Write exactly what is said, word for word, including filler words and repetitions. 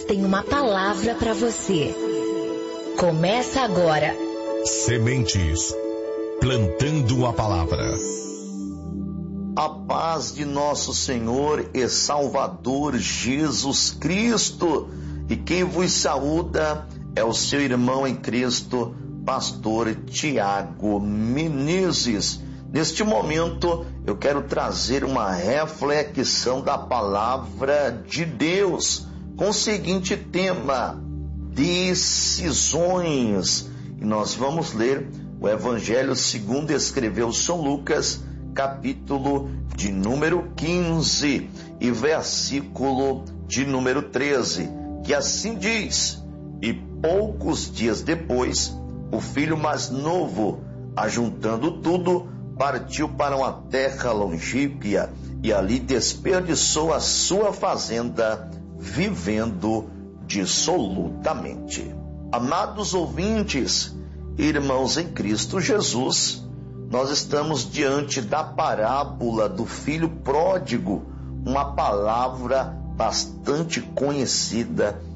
tem uma palavra para você. Começa agora. Sementes, plantando a palavra. A paz de nosso Senhor e Salvador Jesus Cristo. E quem vos saúda é o seu irmão em Cristo, pastor Tiago Menezes. Neste momento, eu quero trazer uma reflexão da palavra de Deus com o seguinte tema: decisões. E nós vamos ler o Evangelho segundo escreveu São Lucas, capítulo de número quinze e versículo de número treze, que assim diz: e poucos dias depois, o filho mais novo, ajuntando tudo, partiu para uma terra longínqua e ali desperdiçou a sua fazenda, vivendo dissolutamente. Amados ouvintes, irmãos em Cristo Jesus, nós estamos diante da parábola do filho pródigo, uma palavra bastante conhecida